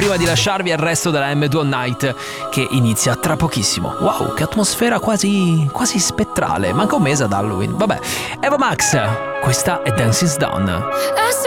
prima di lasciarvi al resto della M2 Night che inizia tra pochissimo. Wow, che atmosfera quasi spettrale, manca un mese ad Halloween. Vabbè, Eva Max, questa è Dance Is Done.